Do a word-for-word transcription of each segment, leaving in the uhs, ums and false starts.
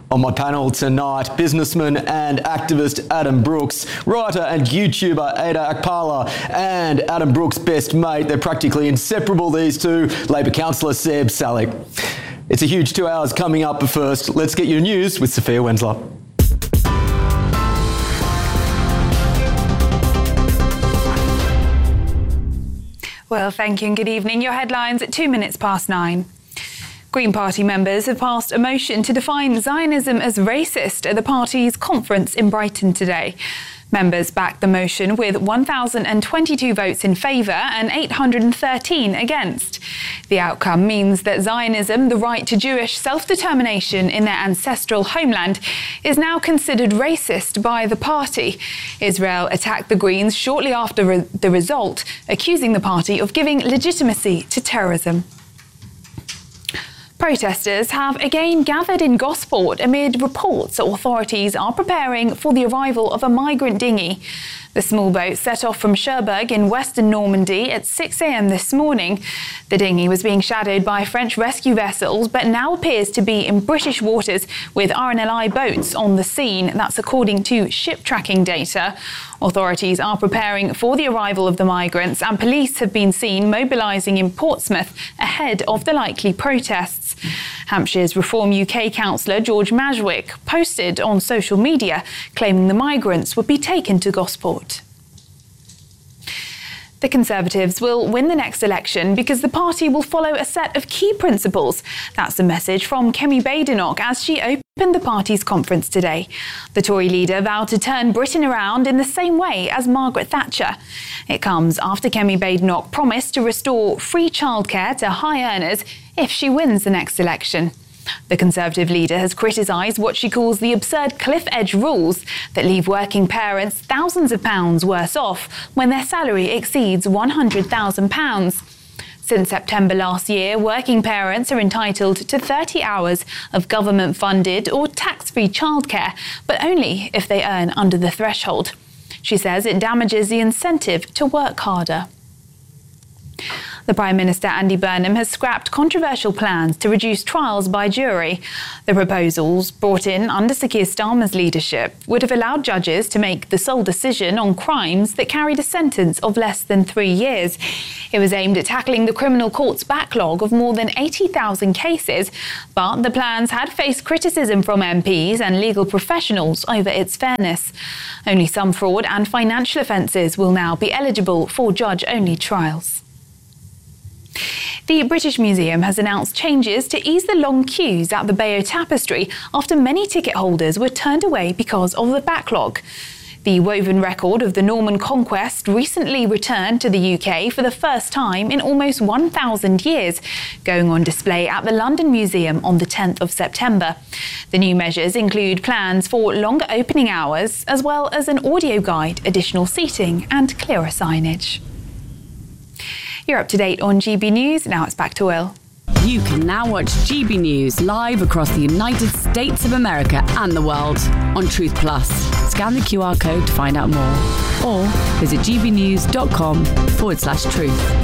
On my panel tonight, businessman and activist Adam Brooks, writer and YouTuber Ada Akpala, and Adam Brooks' best mate. They're practically inseparable, these two, Labor councillor Seb Salik. It's a huge two hours coming up, but first, let's get your news with Sophia Wensler. Well, thank you and good evening. Your headlines at two minutes past nine. Green Party members have passed a motion to define Zionism as racist at the party's conference in Brighton today. Members backed the motion with one thousand twenty-two votes in favour and eight hundred thirteen against. The outcome means that Zionism, the right to Jewish self-determination in their ancestral homeland, is now considered racist by the party. Israel attacked the Greens shortly after re- the result, accusing the party of giving legitimacy to terrorism. Protesters have again gathered in Gosport amid reports that authorities are preparing for the arrival of a migrant dinghy. The small boat set off from Cherbourg in western Normandy at six a.m. this morning. The dinghy was being shadowed by French rescue vessels, but now appears to be in British waters with R N L I boats on the scene. That's according to ship tracking data. Authorities are preparing for the arrival of the migrants, and police have been seen mobilising in Portsmouth ahead of the likely protests. Hampshire's Reform U K councillor George Majwick posted on social media claiming the migrants would be taken to Gosport. The Conservatives will win the next election because the party will follow a set of key principles. That's the message from Kemi Badenoch as she opened the party's conference today. The Tory leader vowed to turn Britain around in the same way as Margaret Thatcher. It comes after Kemi Badenoch promised to restore free childcare to high earners if she wins the next election. The Conservative leader has criticised what she calls the absurd cliff edge rules that leave working parents thousands of pounds worse off when their salary exceeds one hundred thousand pounds. Since September last year, working parents are entitled to thirty hours of government-funded or tax-free childcare, but only if they earn under the threshold. She says it damages the incentive to work harder. The Prime Minister Andy Burnham has scrapped controversial plans to reduce trials by jury. The proposals, brought in under Sir Keir Starmer's leadership, would have allowed judges to make the sole decision on crimes that carried a sentence of less than three years. It was aimed at tackling the criminal court's backlog of more than eighty thousand cases, but the plans had faced criticism from M Ps and legal professionals over its fairness. Only some fraud and financial offences will now be eligible for judge-only trials. The British Museum has announced changes to ease the long queues at the Bayeux Tapestry after many ticket holders were turned away because of the backlog. The woven record of the Norman conquest recently returned to the U K for the first time in almost one thousand years, going on display at the London Museum on the tenth of September. The new measures include plans for longer opening hours, as well as an audio guide, additional seating and clearer signage. You're up to date on G B News. Now it's back to Will. You can now watch G B News live across the United States of America and the world on Truth Plus. Scan the Q R code to find out more, or visit gbnews.com forward slash truth.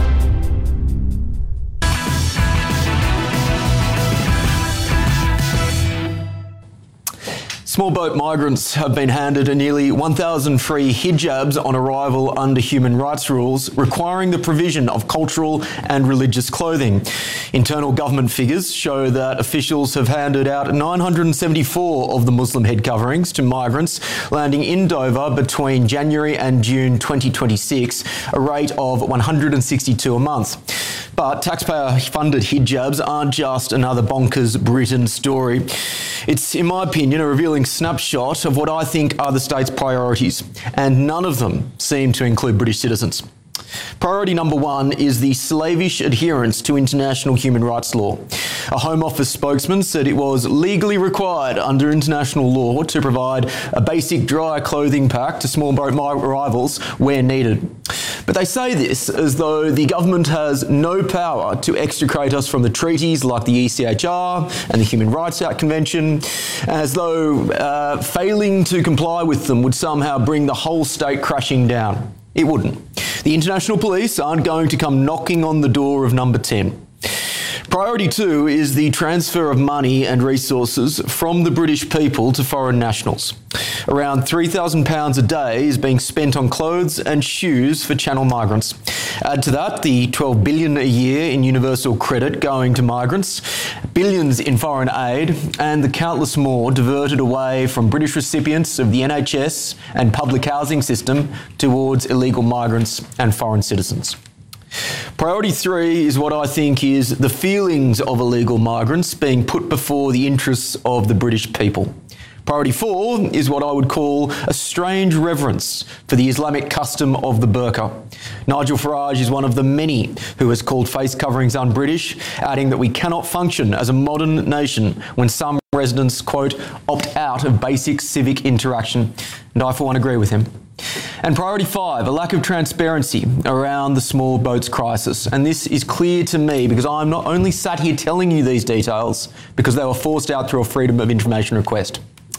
Small boat migrants have been handed nearly one thousand free hijabs on arrival under human rights rules, requiring the provision of cultural and religious clothing. Internal government figures show that officials have handed out nine hundred seventy-four of the Muslim head coverings to migrants landing in Dover between January and June twenty twenty-six, a rate of one hundred sixty-two a month. But taxpayer-funded hijabs aren't just another bonkers Britain story. It's, in my opinion, a revealing snapshot of what I think are the state's priorities, and none of them seem to include British citizens. Priority number one is the slavish adherence to international human rights law. A Home Office spokesman said it was legally required under international law to provide a basic dry clothing pack to small boat arrivals where needed. But they say this as though the government has no power to extricate us from the treaties like the E C H R and the Human Rights Act Convention, as though uh, failing to comply with them would somehow bring the whole state crashing down. It wouldn't. The international police aren't going to come knocking on the door of number ten. Priority two is the transfer of money and resources from the British people to foreign nationals. Around three thousand pounds a day is being spent on clothes and shoes for Channel migrants. Add to that the twelve billion dollars a year in universal credit going to migrants, billions in foreign aid, and the countless more diverted away from British recipients of the N H S and public housing system towards illegal migrants and foreign citizens. Priority three is what I think is the feelings of illegal migrants being put before the interests of the British people. Priority four is what I would call a strange reverence for the Islamic custom of the burqa. Nigel Farage is one of the many who has called face coverings un-British, adding that we cannot function as a modern nation when some residents, quote, opt out of basic civic interaction. And I, for one, agree with him. And priority five, a lack of transparency around the small boats crisis. And this is clear to me because I'm not only sat here telling you these details because they were forced out through a Freedom of Information request.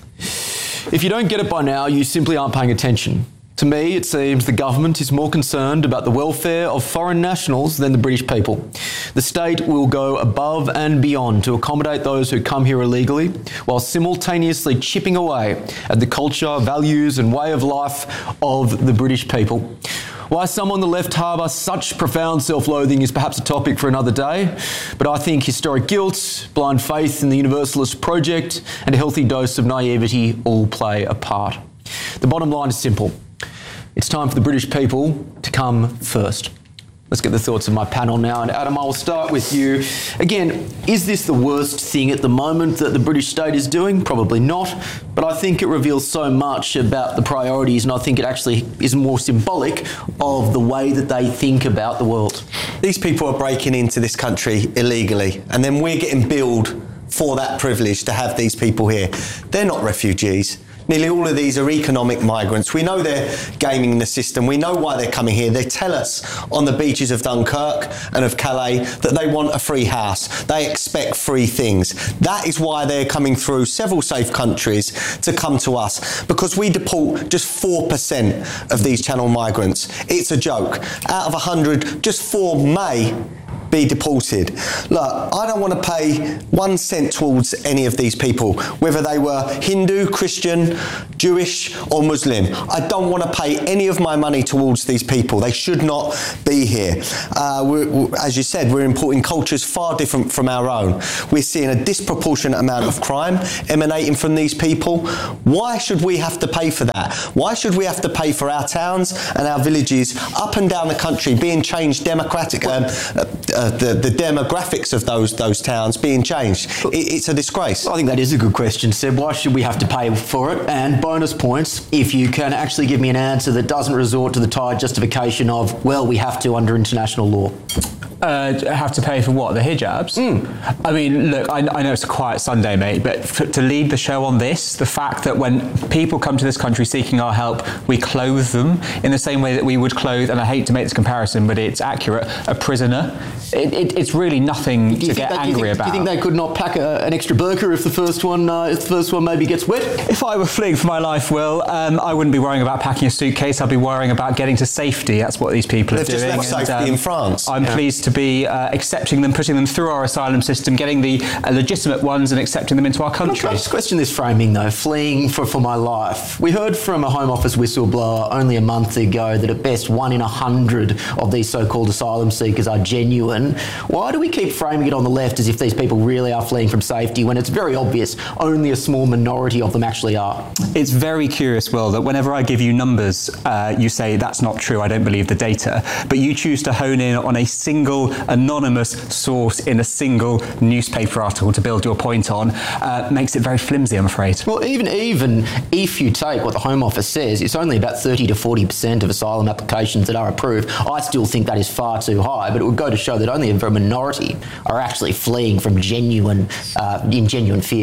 If you don't get it by now, you simply aren't paying attention. To me, it seems the government is more concerned about the welfare of foreign nationals than the British people. The state will go above and beyond to accommodate those who come here illegally, while simultaneously chipping away at the culture, values and way of life of the British people. Why some on the left harbour such profound self-loathing is perhaps a topic for another day, but I think historic guilt, blind faith in the Universalist project and a healthy dose of naivety all play a part. The bottom line is simple. It's time for the British people to come first. Let's get the thoughts of my panel now. And Adam, I will start with you. Again, is this the worst thing at the moment that the British state is doing? Probably not. But I think it reveals so much about the priorities, and I think it actually is more symbolic of the way that they think about the world. These people are breaking into this country illegally, and then we're getting billed for that privilege to have these people here. They're not refugees. Nearly all of these are economic migrants. We know they're gaming the system. We know why they're coming here. They tell us on the beaches of Dunkirk and of Calais that they want a free house. They expect free things. That is why they're coming through several safe countries to come to us, because we deport just four percent of these Channel migrants. It's a joke. Out of one hundred, just four may be deported. Look, I don't want to pay one cent towards any of these people, whether they were Hindu, Christian, Jewish or Muslim. I don't want to pay any of my money towards these people. They should not be here. Uh, we're, we're, as you said, we're importing cultures far different from our own. We're seeing a disproportionate amount of crime emanating from these people. Why should we have to pay for that? Why should we have to pay for our towns and our villages up and down the country being changed democratic, um, uh, uh, the, the demographics of those those towns being changed? It, it's a disgrace. I think that is a good question, Seb. Why should we have to pay for it? And bonus points if you can actually give me an answer that doesn't resort to the tired justification of, well, we have to under international law. Uh, have to pay for what? The hijabs? Mm. I mean, look, I, I know it's a quiet Sunday, mate, but f- to lead the show on this, the fact that when people come to this country seeking our help, we clothe them in the same way that we would clothe, and I hate to make this comparison, but it's accurate, a prisoner. It, it, it's really nothing to get that, angry do think, about. Do you think they could not pack a, an extra burqa if the first one, uh, if the first one maybe gets wet? If I were fleeing for my life, Will, um, I wouldn't be worrying about packing a suitcase. I'd be worrying about getting to safety. That's what these people They've are doing. They've just left safety um, in France. I'm yeah. pleased to be uh, accepting them, putting them through our asylum system, getting the uh, legitimate ones and accepting them into our country. Can I just question this framing though, fleeing for, for my life? We heard from a Home Office whistleblower only a month ago that at best one in a hundred of these so-called asylum seekers are genuine. Why do we keep framing it on the left as if these people really are fleeing from safety when it's very obvious only a small minority of them actually are? It's very curious, Will, that whenever I give you numbers, uh, you say that's not true, I don't believe the data, but you choose to hone in on a single anonymous source in a single newspaper article to build your point on. Uh, makes it very flimsy, I'm afraid. Well, even even if you take what the Home Office says, it's only about thirty to forty percent of asylum applications that are approved. I still think that is far too high, but it would go to show that only a very minority are actually fleeing from genuine, uh, in genuine fear.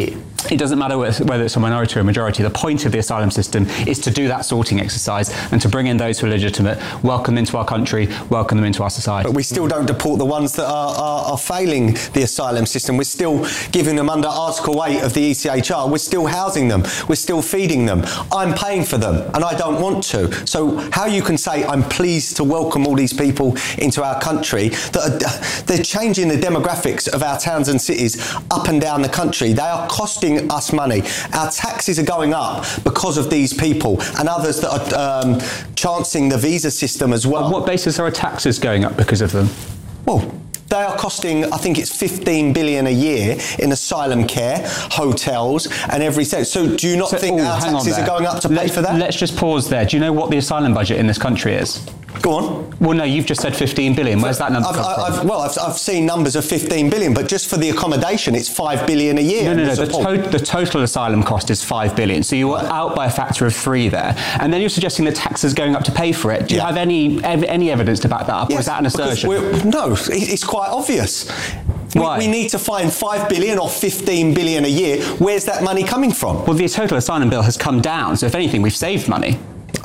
It doesn't matter whether it's a minority or a majority. The point of the asylum system is to do that sorting exercise and to bring in those who are legitimate, welcome them into our country, welcome them into our society. But we still don't deport the ones that are, are, are failing the asylum system. We're still giving them under Article eight of the E C H R. We're still housing them. We're still feeding them. I'm paying for them and I don't want to. So how you can say I'm pleased to welcome all these people into our country, that are, they're changing the demographics of our towns and cities up and down the country. They are costing us money. Our taxes are going up because of these people and others that are um, chancing the visa system as well. On what basis are our taxes going up because of them? Well, they are costing, I think it's fifteen billion a year in asylum care, hotels and everything. So do you not so, think ooh, our taxes are going up to let's, pay for that? Let's just pause there. Do you know what the asylum budget in this country is? Go on. Well, no, you've just said fifteen billion. Where's that number I've, come I've, from? Well, I've, I've seen numbers of fifteen billion, but just for the accommodation, it's five billion a year. No, no, no. The, to- the total asylum cost is five billion. So you are out by a factor of three there. And then you're suggesting that taxes are going up to pay for it. Do you Yeah. have any ev- any evidence to back that up, Yes, or is that an assertion? No, it's quite obvious. Why? We, we need to find five billion or fifteen billion a year. Where's that money coming from? Well, the total asylum bill has come down. So if anything, we've saved money.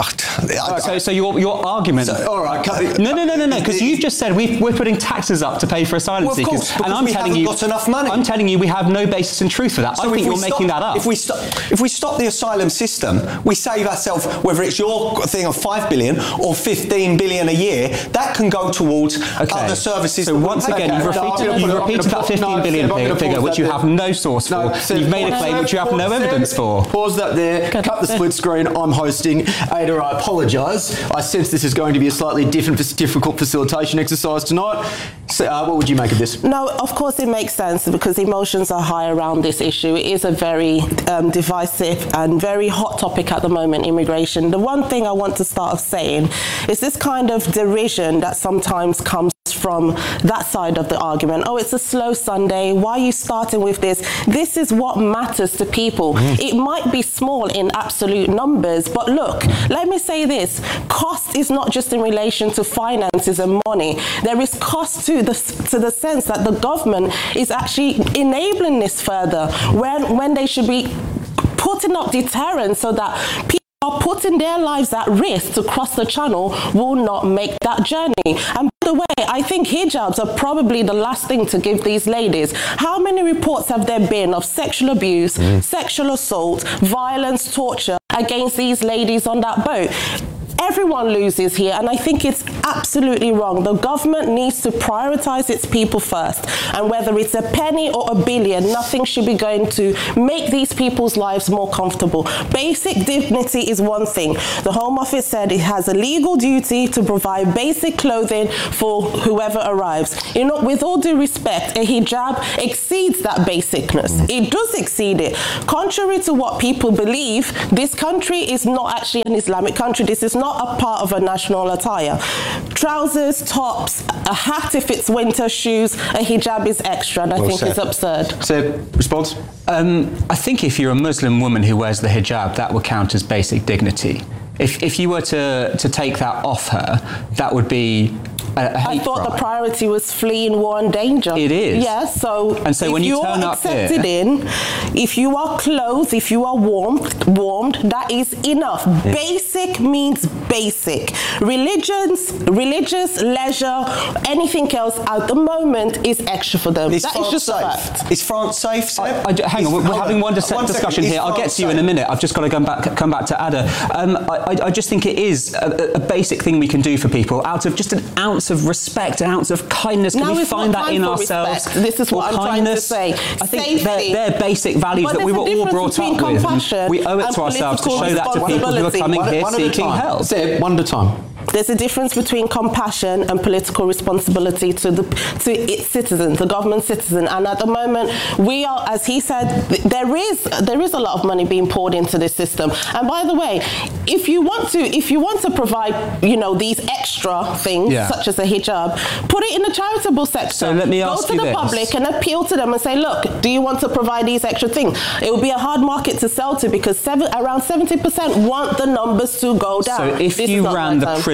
I, So, so your your argument? So, all right, no, no, no, no, no. Because you've just said we we're putting taxes up to pay for asylum Well, of seekers, course, because and I'm we telling haven't you, got enough money. I'm telling you, we have no basis in truth for that. So I if think we you're stop, making that up. If we stop, if we stop the asylum system, we save ourselves. Whether it's your thing of five billion or fifteen billion a year, that can go towards Okay. other services. So once again, you've repeated, you've repeated that fifteen billion figure, which you have no source for. You've made a claim which you have no evidence for. Pause that there. Cut the split screen. I'm hosting. Ada, I apologise. I sense this is going to be a slightly different, difficult facilitation exercise tonight. So, uh, what would you make of this? No, of course it makes sense because emotions are high around this issue. It is a very um, divisive and very hot topic at the moment, immigration. The one thing I want to start off saying is this kind of derision that sometimes comes from that side of the argument. Oh, it's a slow Sunday. Why are you starting with this? This is what matters to people. Mm. It might be small in absolute numbers, but look, let me say this. Cost is not just in relation to finances and money. There is cost to the, to the sense that the government is actually enabling this further when, when they should be putting up deterrence so that people are putting their lives at risk to cross the channel will not make that journey. And by the way, I think hijabs are probably the last thing to give these ladies. How many reports have there been of sexual abuse, mm. sexual assault, violence, torture against these ladies on that boat? Everyone loses here, and I think it's absolutely wrong. The government needs to prioritise its people first, and whether it's a penny or a billion, nothing should be going to make these people's lives more comfortable. Basic dignity is one thing. The Home Office said it has a legal duty to provide basic clothing for whoever arrives. You know, with all due respect, a hijab exceeds that basicness. It does exceed it. Contrary to what people believe, this country is not actually an Islamic country. This is not a part of a national attire. Trousers, tops, a hat if it's winter, shoes, a hijab is extra, and I well think said. It's absurd. Seb, response? Um, I think if you're a Muslim woman who wears the hijab, that would count as basic dignity. If if you were to, to take that off her, that would be a, a hate I thought crime. The priority was fleeing war and danger. It is. Yes, so, and so if when you you turn are up accepted here, in, if you are clothed, if you are warmed, warmed, that is enough. Yeah. Basic means basic. Religions, religious, leisure, anything else at the moment is extra for them. Is that France is just safe? a fact. Is France safe, Seb? I, I, hang on, we're, we're having one, dis- one discussion here. I'll get to you in a minute. I've just got to come back, come back to Ada. Um, I, I just think it is a, a basic thing we can do for people out of just an ounce of respect, an ounce of kindness. Can now we find that in ourselves? Respect. This is what I'm kindness? trying to say. I think they're, they're basic values that we were all brought up with. We owe it to ourselves to show that to people who are coming one, here one seeking help. Seb, one at a time. There's a difference between compassion and political responsibility to the to its citizens, the government citizen. And at the moment, we are, as he said, there is there is a lot of money being poured into this system. And by the way, if you want to if you want to provide, you know, these extra things yeah. such as a hijab, put it in the charitable sector. So let me ask Go to you the this. public and appeal to them and say, look, do you want to provide these extra things? It will be a hard market to sell to because seven, around seventy percent want the numbers to go down. So if this you ran the prison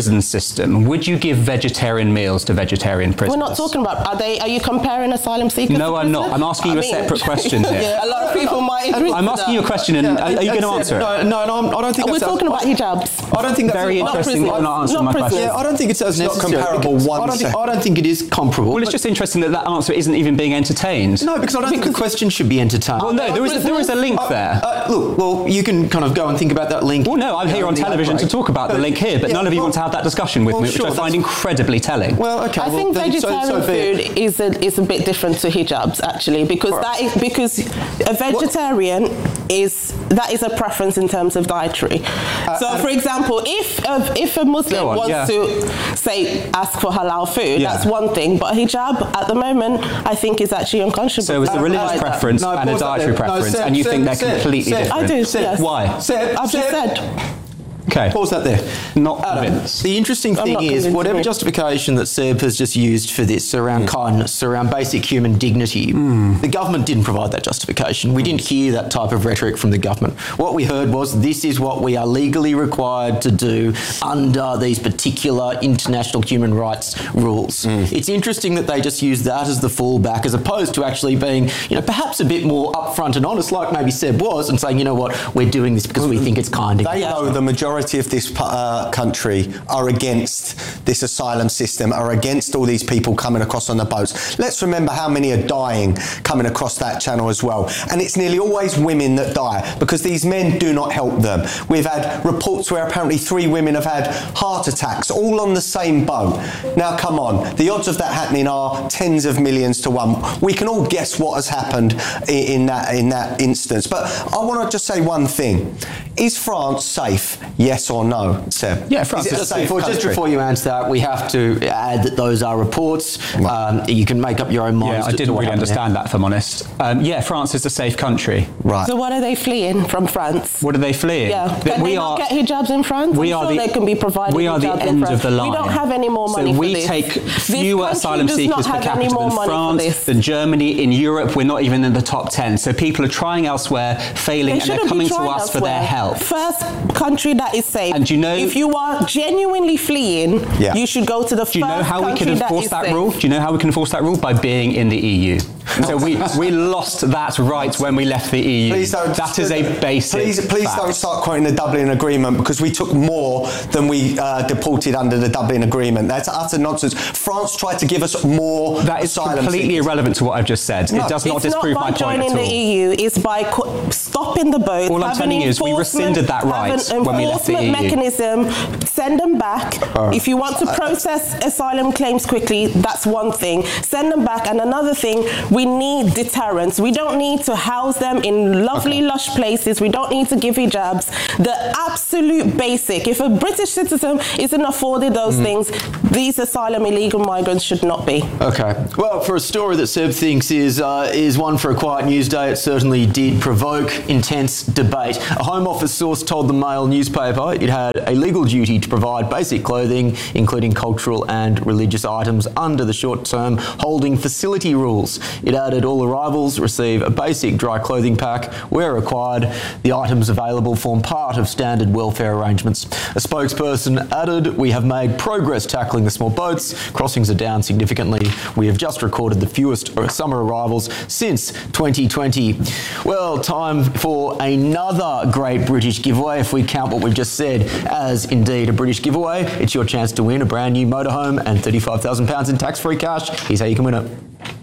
prison system, would you give vegetarian meals to vegetarian prisoners? We're not talking about, are they? Are you comparing asylum seekers? No, to I'm not. prisoners? I'm asking you I a mean, separate question here. yeah, a lot of people might agree. I'm with asking that. you a question, and Yeah, are, are you going to that's answer it. it? No, no, no, I'm- I don't think We're that's talking as, about hijabs. I don't think that's Very as, interesting that you're not answering Not my question. Yeah, I don't think it's as not necessary. comparable because one I don't, think, to- I don't think it is comparable. Well, it's but- just interesting that that answer isn't even being entertained. No, because I don't think the question should be entertained. Well, no, there is, a, there is a link Uh, there. uh, look, well, you can kind of go and think about that link. Well, no, I'm here on the television to outbreak. talk about the link here, but Yeah, none of you well- want to have that discussion with well, me, which sure, I find that's- incredibly telling. Well, okay. I well, think then, so- vegetarian so be it. food is a, is a bit different to hijabs actually, because Right. that is because a vegetarian is that is a preference in terms of dietary. so, for example, if a, if a Muslim Go on, wants yeah. to say ask for halal food, Yeah. that's one thing. But hijab at the moment, I think, is actually unconscionable. So it's a to religious provide that. preference No, and a pause that dietary there. No, preference, Seb, and you Seb, think they're Seb, completely Seb. different. I do. Seb, Yes. Why? Seb, I've just Seb, said. Okay. Pause that there. Not Adam, convinced. the interesting I'm thing not is, convinced whatever either. justification that Seb has just used for this around kindness, around basic human dignity, the government didn't provide that justification. We didn't hear that type of rhetoric from the government. What we heard was, this is what we are legally required to do under these particular international human rights rules. It's interesting that they just use that as the fallback, as opposed to actually being, you know, perhaps a bit more upfront and honest, like maybe Seb was, and saying, you know what, we're doing this because we think it's kind of They know the majority of this uh, country are against this asylum system, are against all these people coming across on the boats. Let's remember how many are dying coming across that channel as well. And it's nearly always women that die because these men do not help them. We've had reports where apparently three women have had heart attacks, all on the same boat. Now, come on, the odds of that happening are tens of millions to one. We can all guess what has happened in, in that in that instance. But I want to just say one thing. Is France safe? Yes or no, Seb? Yeah, France Is it is a a safe safe before, just country. before you answer that, we have to add that those are reports. Um, you can make up your own mind. Yeah, as I to- to didn't what really happened there. understand that, if I'm honest. Um, yeah, France is a safe country. Right. So what are they fleeing from France? What are they fleeing? Yeah, That can we they are, not get hijabs in France? we I'm are sure the, they can be provided we are the hijabs in end France. of the line. We don't have any more money so for we this. take This fewer country asylum does seekers not per have capita any more than money for France, this. than Germany. In Europe, we're not even in the top ten. So people are trying elsewhere, failing, They and they're shouldn't be coming to trying us for their elsewhere. help. First country that is safe. And do you know- if you are genuinely fleeing, Yeah. you should go to the Do you first know how we country can that enforce is that safe. rule? Do you know how we can enforce that rule? By being in the E U. So we, we lost that right when we left the E U. Please don't. That is a basic Please, please fact. don't start quoting the Dublin Agreement because we took more than we uh, deported under the Dublin Agreement. That's utter nonsense. France tried to give us more. That is asylum completely seekers. irrelevant to what I've just said. No, it does not It's disprove not my by point joining at all. the E U. It's by co- stopping the boat. All I'm have telling an you is we enforcement- rescinded that right have an when we left the enforcement E U. mechanism. Send them back. If you want to process asylum claims quickly, that's one thing. Send them back. And another thing, we need deterrence. We don't need to house them in lovely, lush places. We don't need to give hijabs. The absolute basic. If a British citizen isn't afforded those things, these asylum illegal migrants should not be. Okay. Well, for a story that Seb thinks is uh, is one for a quiet news day, it certainly did provoke intense debate. A Home Office source told the Mail newspaper it had a legal duty to provide basic clothing, including cultural and religious items, under the short-term holding facility rules. It added all arrivals receive a basic dry clothing pack. Where required, the items available form part of standard welfare arrangements. A spokesperson added, "We have made progress tackling the small boats. Crossings are down significantly. We have just recorded the fewest summer arrivals since twenty twenty. Well, time for another great British giveaway, if we count what we've just said as indeed a British giveaway. It's your chance to win a brand new motorhome and thirty-five thousand pounds in tax-free cash. Here's how you can win it.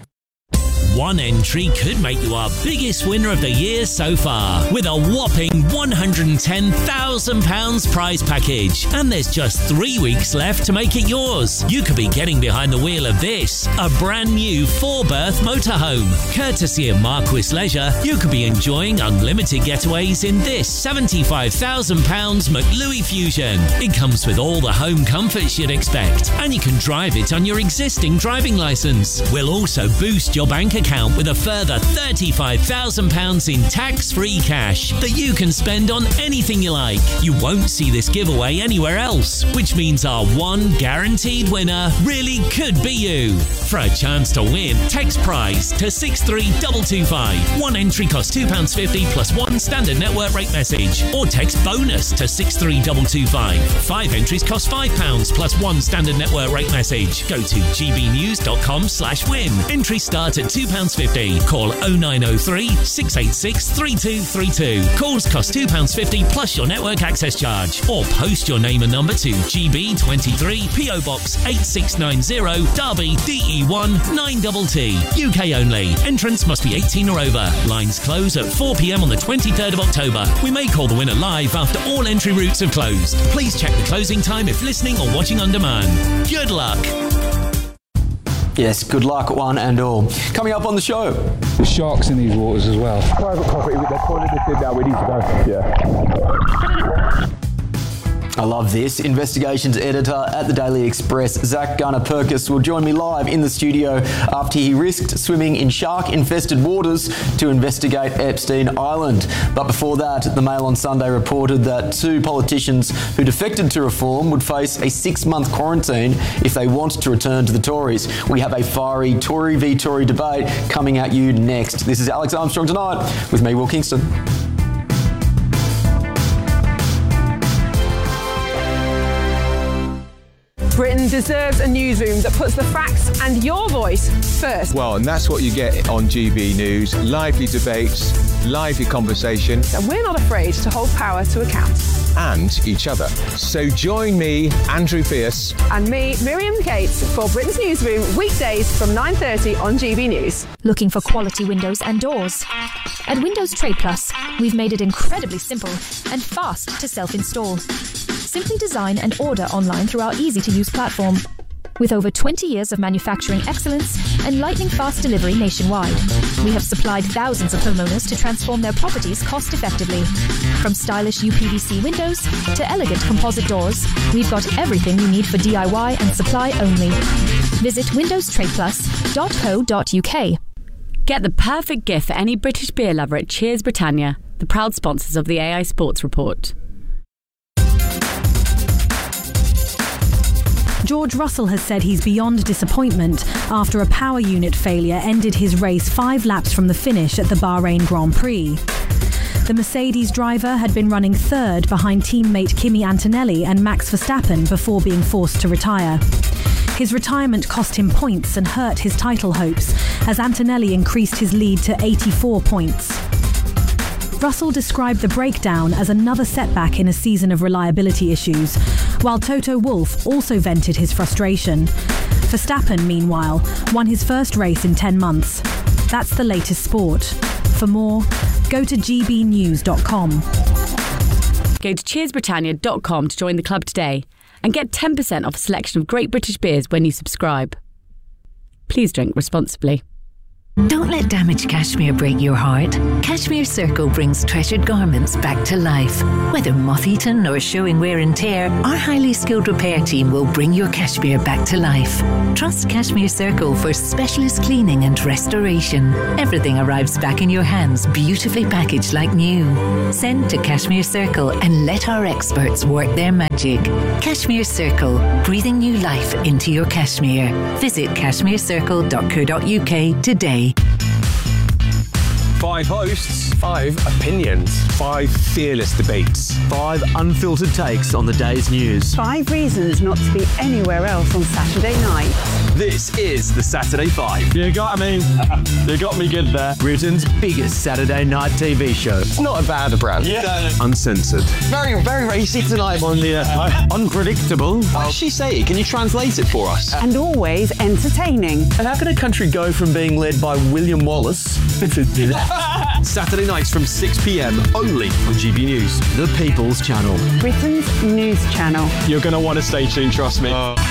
One entry could make you our biggest winner of the year so far, with a whopping one hundred ten thousand pounds prize package. And there's just three weeks left to make it yours. You could be getting behind the wheel of this, a brand new four-berth motorhome. Courtesy of Marquis Leisure, you could be enjoying unlimited getaways in this seventy-five thousand pounds McLuey Fusion. It comes with all the home comforts you'd expect, and you can drive it on your existing driving licence. We'll also boost your bank account account with a further thirty-five thousand pounds in tax-free cash that you can spend on anything you like. You won't see this giveaway anywhere else, which means our one guaranteed winner really could be you. For a chance to win, text prize to six three two two five. One entry costs two pounds fifty plus one standard network rate message. Or text bonus to six three two two five. Five entries cost five pounds plus one standard network rate message. Go to gbnews.com slash win. Entries start at two pounds fifty. Call oh nine oh three, six eight six, three two three two. Calls cost two pounds fifty plus your network access charge. Or post your name and number to G B twenty-three, P O Box eight six nine zero, Derby, D E one nine T T. U K only. Entrance must be eighteen or over. Lines close at four p.m. on the twenty-third of October. We may call the winner live after all entry routes have closed. Please check the closing time if listening or watching on demand. Good luck. Yes, good luck, one and all. Coming up on the show. There's sharks in these waters as well. Private property, they're pulling this in now, we need to go. Yeah. I love this. Investigations editor at the Daily Express, Zach Garner-Perkis, will join me live in the studio after he risked swimming in shark-infested waters to investigate Epstein Island. But before that, the Mail on Sunday reported that two politicians who defected to Reform would face a six-month quarantine if they want to return to the Tories. We have a fiery Tory v Tory debate coming at you next. This is Alex Armstrong Tonight with me, Will Kingston. Britain deserves a newsroom that puts the facts and your voice first. Well, and that's what you get on G B News. Lively debates, lively conversation. And we're not afraid to hold power to account. And each other. So join me, Andrew Pierce. And me, Miriam Cates, for Britain's Newsroom, weekdays from nine thirty on G B News. Looking for quality windows and doors? At Windows Trade Plus, we've made it incredibly simple and fast to self-install. Simply design and order online through our easy-to-use platform. With over twenty years of manufacturing excellence and lightning-fast delivery nationwide, we have supplied thousands of homeowners to transform their properties cost-effectively. From stylish U P V C windows to elegant composite doors, we've got everything you need for D I Y and supply only. Visit windows trade plus dot co dot U K. Get the perfect gift for any British beer lover at Cheers Britannia, the proud sponsors of the A I Sports Report. George Russell has said he's beyond disappointment after a power unit failure ended his race five laps from the finish at the Bahrain Grand Prix. The Mercedes driver had been running third behind teammate Kimi Antonelli and Max Verstappen before being forced to retire. His retirement cost him points and hurt his title hopes as Antonelli increased his lead to eighty-four points. Russell described the breakdown as another setback in a season of reliability issues, while Toto Wolff also vented his frustration. Verstappen, meanwhile, won his first race in ten months. That's the latest sport. For more, go to g b news dot com. Go to cheers britannia dot com to join the club today and get ten percent off a selection of great British beers when you subscribe. Please drink responsibly. Don't let damaged cashmere break your heart. Cashmere Circle brings treasured garments back to life. Whether moth-eaten or showing wear and tear, our highly skilled repair team will bring your cashmere back to life. Trust Cashmere Circle for specialist cleaning and restoration. Everything arrives back in your hands, beautifully packaged like new. Send to Cashmere Circle and let our experts work their magic. Cashmere Circle, breathing new life into your cashmere. Visit cashmere circle dot co dot U K today. Five hosts, five opinions, five fearless debates, five unfiltered takes on the day's news. Five reasons not to be anywhere else on Saturday night. This is the Saturday Five. You got me. You got me good there. Britain's biggest Saturday night T V show. It's not a bad brand. Yeah. Uncensored. Very, very racy tonight on the uh, unpredictable. What did she say? Can you translate it for us? And always entertaining. And how can a country go from being led by William Wallace Saturday nights from six p.m. only on G B News, the People's Channel. Britain's news channel. You're going to want to stay tuned, trust me. Uh.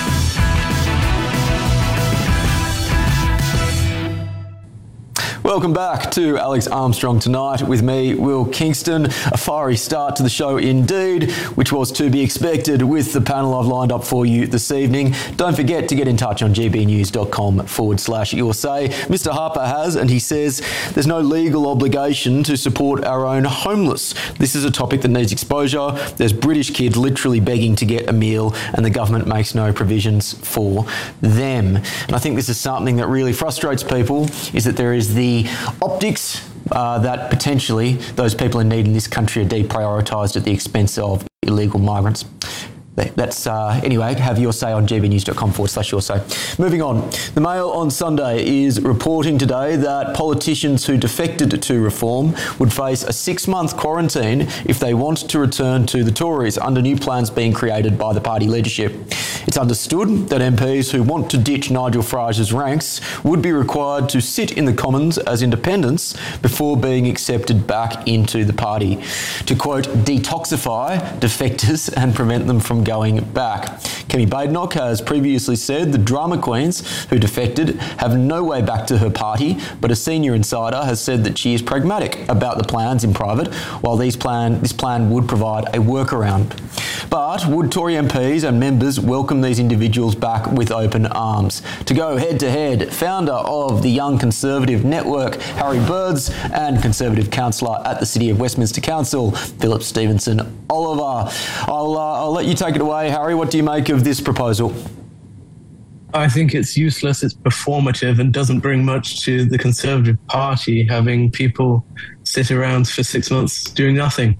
Welcome back to Alex Armstrong Tonight with me, Will Kingston. A fiery start to the show indeed, which was to be expected with the panel I've lined up for you this evening. Don't forget to get in touch on gbnews.com forward slash your say. Mister Harper has, and he says there's no legal obligation to support our own homeless. This is a topic that needs exposure. There's British kids literally begging to get a meal and the government makes no provisions for them. And I think this is something that really frustrates people, is that there is the optics uh, that potentially those people in need in this country are deprioritised at the expense of illegal migrants. That's, uh, anyway, have your say on gbnews.com forward slash your say. Moving on. The Mail on Sunday is reporting today that politicians who defected to Reform would face a six-month quarantine if they want to return to the Tories under new plans being created by the party leadership. It's understood that M Ps who want to ditch Nigel Farage's ranks would be required to sit in the Commons as independents before being accepted back into the party to, quote, detoxify defectors and prevent them from going back. Kemi Badenoch has previously said the drama queens who defected have no way back to her party, but a senior insider has said that she is pragmatic about the plans in private, while these plan, this plan would provide a workaround. But would Tory M Ps and members welcome these individuals back with open arms? To go head-to-head, founder of the Young Conservative Network, Harry Birds, and Conservative councillor at the City of Westminster Council, Philip Stevenson Oliver. I'll, uh, I'll let you take it away, Harry. What do you make of this proposal? I think it's useless, it's performative, and doesn't bring much to the Conservative Party, having people sit around for six months doing nothing.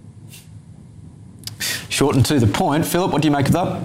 Short and to the point. Philip, what do you make of that?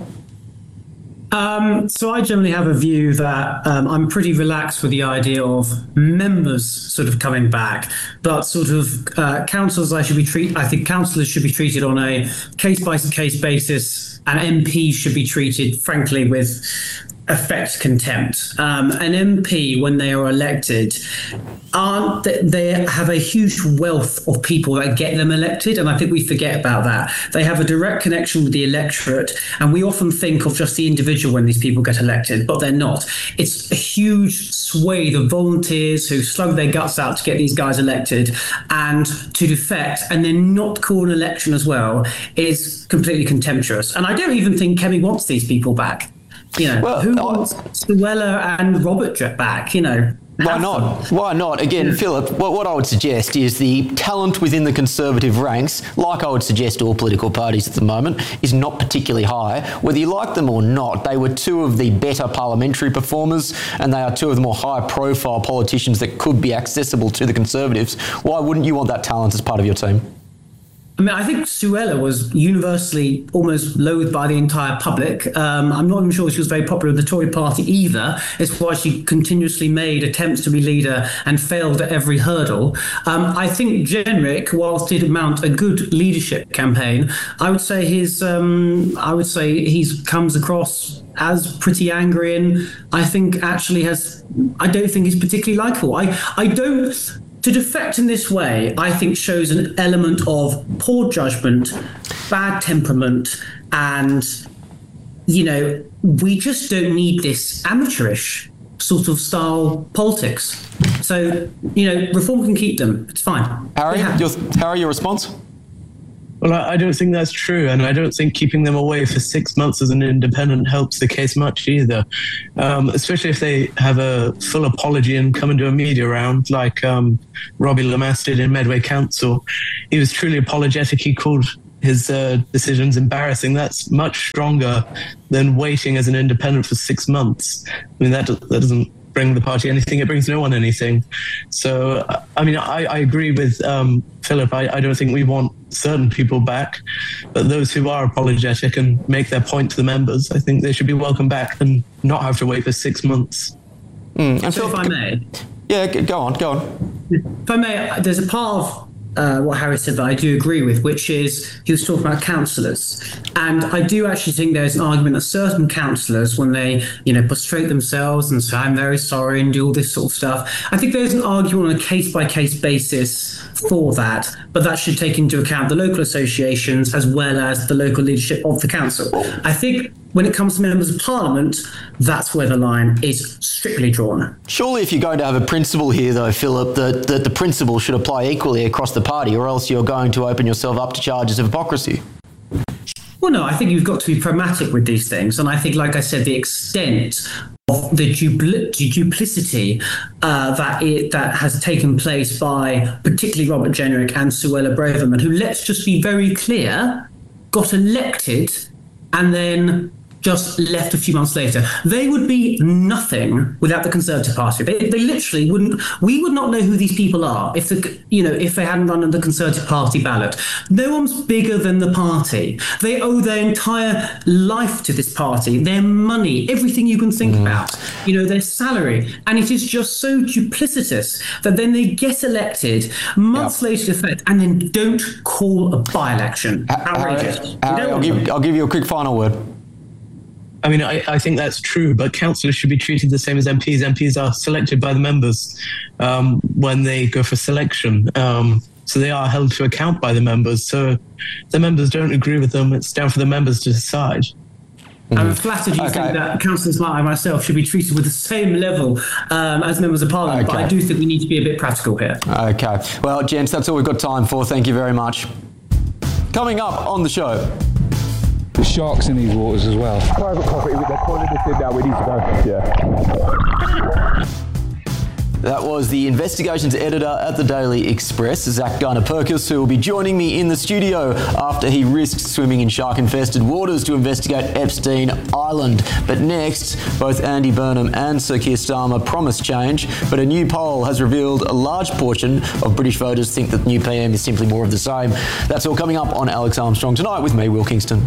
Um, so I generally have a view that um, I'm pretty relaxed with the idea of members sort of coming back, but sort of uh, councillors I should be treat. I think councillors should be treated on a case-by-case basis, and M Ps should be treated, frankly, with affect contempt. Um, an M P, when they are elected, aren't they have a huge wealth of people that get them elected, and I think we forget about that. They have a direct connection with the electorate, and we often think of just the individual when these people get elected, but they're not. It's a huge swathe of volunteers who slug their guts out to get these guys elected, and to defect and then not call an election as well is completely contemptuous. And I don't even think Kemi wants these people back. You know, well, who wants Suella and Robert back, you know? Why not? Why not? Again, yeah. Philip, what, what I would suggest is the talent within the Conservative ranks, like I would suggest all political parties at the moment, is not particularly high. Whether you like them or not, they were two of the better parliamentary performers, and they are two of the more high-profile politicians that could be accessible to the Conservatives. Why wouldn't you want that talent as part of your team? I mean, I think Suella was universally almost loathed by the entire public. Um, I'm not even sure she was very popular with the Tory party either. It's why she continuously made attempts to be leader and failed at every hurdle. Um, I think Jenrick, whilst did mount a good leadership campaign, I would say his, um, I would say he's comes across as pretty angry, and I think actually has, I don't think he's particularly likeable. I, I don't. To defect in this way, I think, shows an element of poor judgment, bad temperament, and, you know, we just don't need this amateurish sort of style politics. So, you know, Reform can keep them. It's fine. Harry, your, Harry, your response? Well, I don't think that's true, and I don't think keeping them away for six months as an independent helps the case much either, um, especially if they have a full apology and come into a media round like um, Robbie Lamass did in Medway Council. He was truly apologetic. He called his uh, decisions embarrassing. That's much stronger than waiting as an independent for six months. I mean, that, that doesn't bring the party anything. It brings no one anything. So, I mean, I, I agree with um, Philip. I, I don't think we want certain people back, but those who are apologetic and make their point to the members, I think they should be welcome back and not have to wait for six months. Mm. And so if I may. Yeah, go on, go on. If I may, there's a part of Uh, what Harry said that I do agree with, which is he was talking about councillors. And I do actually think there's an argument that certain councillors, when they, you know, prostrate themselves and say, I'm very sorry and do all this sort of stuff, I think there's an argument on a case-by-case basis for that, but that should take into account the local associations as well as the local leadership of the council. I think when it comes to members of parliament, that's where the line is strictly drawn. Surely if you're going to have a principle here, though, Philip, that, that the principle should apply equally across the party, or else you're going to open yourself up to charges of hypocrisy. Well, no, I think you've got to be pragmatic with these things. And I think, like I said, the extent of the dupli- duplicity uh, that it, that has taken place by particularly Robert Jenrick and Suella Braverman, who, let's just be very clear, got elected and then just left a few months later. They would be nothing without the Conservative Party. They, they literally wouldn't. We would not know who these people are if the you know if they hadn't run on the Conservative Party ballot. No one's bigger than the party. They owe their entire life to this party, their money, everything you can think mm. about. You know, their salary, and it is just so duplicitous that then they get elected months yep. later to Fed and then don't call a by-election. Outrageous. Harry, Harry, I'll give I'll give you a quick final word. I mean, I, I think that's true, but councillors should be treated the same as M Ps. M Ps are selected by the members um, when they go for selection. Um, so they are held to account by the members. So if the members don't agree with them, it's down for the members to decide. Mm-hmm. I'm flattered you okay. think that councillors like myself should be treated with the same level um, as members of parliament, okay. but I do think we need to be a bit practical here. Okay. Well, gents, that's all we've got time for. Thank you very much. Coming up on the show. There's sharks in these waters as well. Private property with their toilet in now, we need to go. Yeah. That was the investigations editor at the Daily Express, Zach Garner-Perkis, who will be joining me in the studio after he risked swimming in shark-infested waters to investigate Epstein Island. But next, both Andy Burnham and Sir Keir Starmer promise change, but a new poll has revealed a large portion of British voters think that the new P M is simply more of the same. That's all coming up on Alex Armstrong Tonight with me, Will Kingston.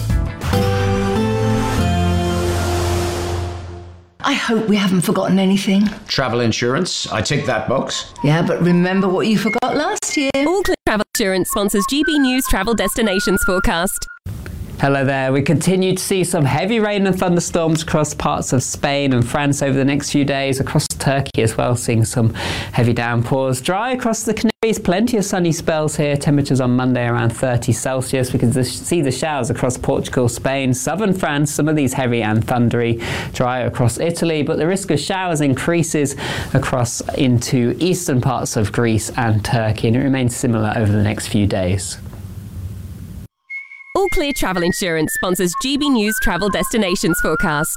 I hope we haven't forgotten anything. Travel insurance, I tick that box. Yeah, but remember what you forgot last year. All Clear Travel Insurance sponsors G B News Travel Destinations Forecast. Hello there. We continue to see some heavy rain and thunderstorms across parts of Spain and France over the next few days, across Turkey as well, seeing some heavy downpours. Dry across the Canaries, plenty of sunny spells here. Temperatures on Monday around thirty Celsius. We can see the showers across Portugal, Spain, southern France, some of these heavy and thundery. Dry across Italy, but the risk of showers increases across into eastern parts of Greece and Turkey, and it remains similar over the next few days. All Clear Travel Insurance sponsors G B News Travel Destinations Forecast.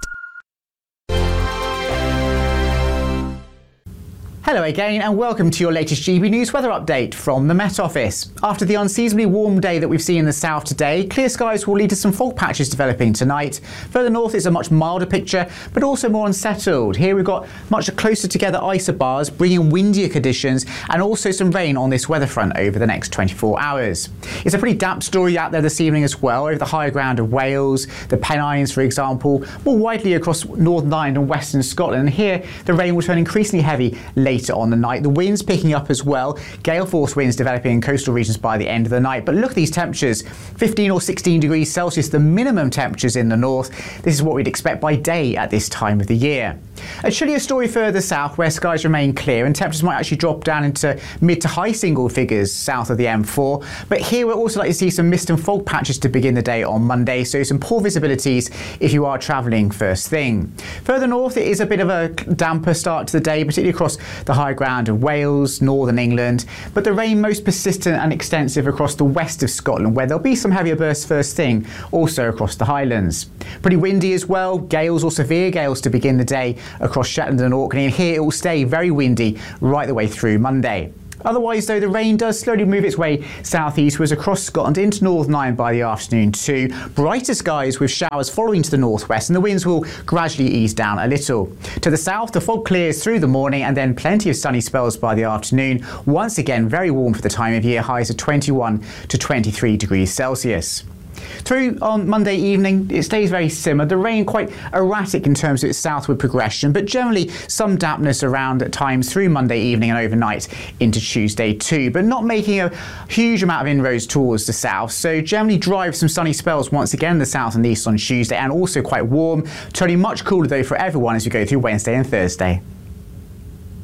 Hello again and welcome to your latest G B News weather update from the Met Office. After the unseasonably warm day that we've seen in the south today, clear skies will lead to some fog patches developing tonight. Further north it's a much milder picture, but also more unsettled. Here we've got much closer together isobars, bringing windier conditions and also some rain on this weather front over the next twenty-four hours. It's a pretty damp story out there this evening as well, over the higher ground of Wales, the Pennines for example, more widely across Northern Ireland and Western Scotland. And here the rain will turn increasingly heavy later on the night. The winds picking up as well, gale force winds developing in coastal regions by the end of the night. But look at these temperatures, fifteen or sixteen degrees Celsius, the minimum temperatures in the north. This is what we'd expect by day at this time of the year. A chillier story further south where skies remain clear and temperatures might actually drop down into mid to high single figures south of the M four. But here we're also likely to see some mist and fog patches to begin the day on Monday, so some poor visibilities if you are travelling first thing. Further north it is a bit of a damper start to the day, particularly across the high ground of Wales, northern England, but the rain most persistent and extensive across the west of Scotland, where there'll be some heavier bursts first thing, also across the Highlands. Pretty windy as well, gales or severe gales to begin the day across Shetland and Orkney, and here it will stay very windy right the way through Monday. Otherwise, though, the rain does slowly move its way southeastwards across Scotland into Northern Ireland by the afternoon too. Brighter skies with showers following to the northwest, and the winds will gradually ease down a little. To the south, the fog clears through the morning and then plenty of sunny spells by the afternoon. Once again, very warm for the time of year, highs of twenty-one to twenty-three degrees Celsius. Through on Monday evening, it stays very similar. The rain quite erratic in terms of its southward progression, but generally some dampness around at times through Monday evening and overnight into Tuesday too, but not making a huge amount of inroads towards the south. So generally dry with some sunny spells once again in the south and east on Tuesday, and also quite warm, turning much cooler though for everyone as we go through Wednesday and Thursday.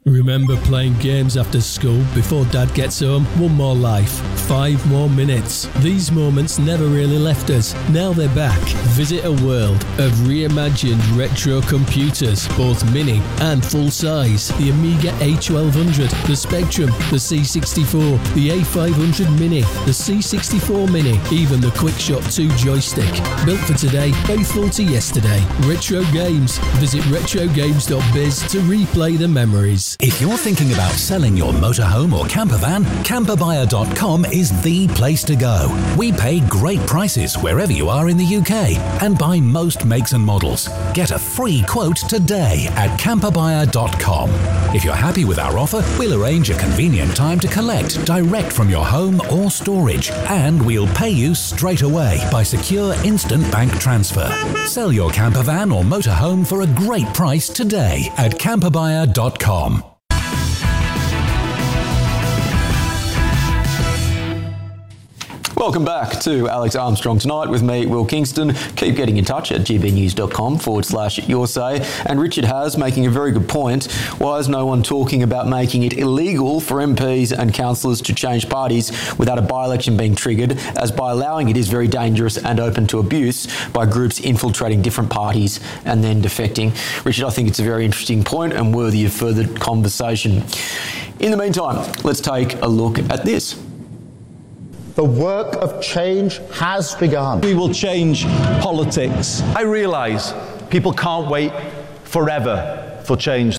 Remember playing games after school before Dad gets home? One more life, five more minutes. These moments never really left us. Now they're back. Visit a world of reimagined retro computers, both mini and full size. The Amiga A twelve hundred, the Spectrum, the C sixty-four, the A five hundred Mini, the C sixty-four Mini, even the QuickShot two joystick. Built for today, faithful to yesterday. Retro Games. Visit retro games dot biz to replay the memories. If you're thinking about selling your motorhome or camper van, camper buyer dot com is the place to go. We pay great prices wherever you are in the U K and buy most makes and models. Get a free quote today at camper buyer dot com. If you're happy with our offer, we'll arrange a convenient time to collect direct from your home or storage, and we'll pay you straight away by secure instant bank transfer. Sell your camper van or motorhome for a great price today at camper buyer dot com. Welcome back to Alex Armstrong Tonight with me, Will Kingston. Keep getting in touch at gbnews.com forward slash your say. And Richard has making a very good point. Why is no one talking about making it illegal for M Ps and councillors to change parties without a by-election being triggered, as by allowing it is very dangerous and open to abuse by groups infiltrating different parties and then defecting? Richard, I think it's a very interesting point and worthy of further conversation. In the meantime, let's take a look at this. The work of change has begun. We will change politics. I realise people can't wait forever for change.